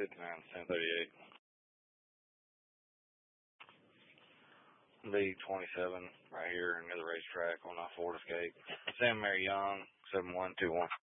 59, 1038. B27 right here near the racetrack on my Ford Escape. Sam Mary Young, 7121.